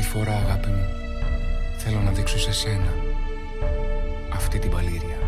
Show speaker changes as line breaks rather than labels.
φορά, αγάπη μου, θέλω να δείξω σε σένα αυτή την παλήρια.